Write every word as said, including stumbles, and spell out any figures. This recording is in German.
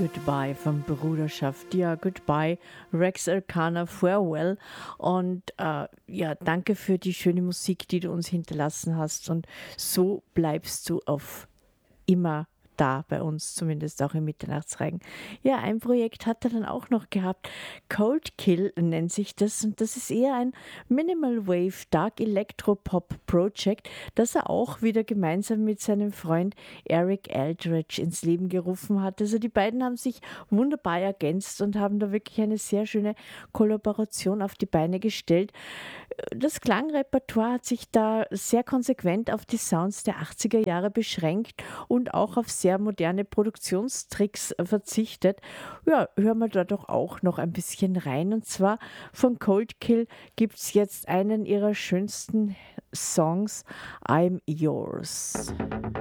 Goodbye von Bruderschaft. Ja, Goodbye, Rex Arcana, Farewell. Und äh, ja, danke für die schöne Musik, die du uns hinterlassen hast. Und so bleibst du auf immer da bei uns, zumindest auch im Mitternachtsreigen. Ja, ein Projekt hat er dann auch noch gehabt. Cold Kill nennt sich das, und das ist eher ein Minimal Wave Dark Electro Pop Project, das er auch wieder gemeinsam mit seinem Freund Eric Aldridge ins Leben gerufen hat. Also die beiden haben sich wunderbar ergänzt und haben da wirklich eine sehr schöne Kollaboration auf die Beine gestellt. Das Klangrepertoire hat sich da sehr konsequent auf die Sounds der achtziger Jahre beschränkt und auch auf sehr moderne Produktionstricks verzichtet. Ja, hören wir da doch auch noch ein bisschen rein. Und zwar von Cold Kill gibt es jetzt einen ihrer schönsten Songs, I'm Yours.